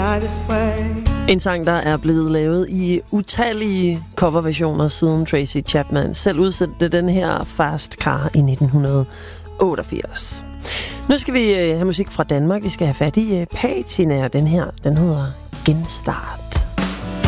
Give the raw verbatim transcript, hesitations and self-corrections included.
En sang, der er blevet lavet i utallige coverversioner siden Tracy Chapman selv udsendte den her Fast Car i nitten otteogfirs. Nu skal vi have musik fra Danmark. Vi skal have fat i Patina. Den her, den hedder Genstart.